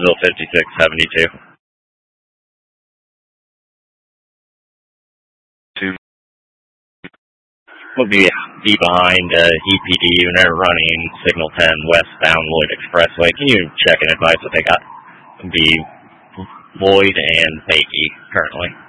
Brownsville 5672. We'll be behind EPD unit running Signal 10 westbound Lloyd Expressway. Can you check and advise what they got? It'll be Lloyd and Bakey currently.